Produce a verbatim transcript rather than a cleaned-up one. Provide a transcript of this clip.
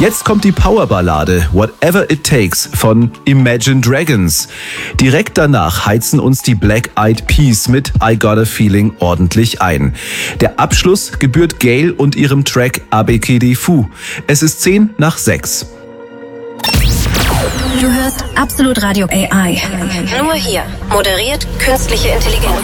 Jetzt kommt die Powerballade Whatever It Takes von Imagine Dragons. Direkt danach heizen uns die Black Eyed Peas mit I Got a Feeling ordentlich ein. Der Abschluss gebührt Gayle und ihrem Track Abekedi Fu. Es ist zehn nach sechs. Du hörst Absolut Radio A I. Nur hier. Moderiert künstliche Intelligenz.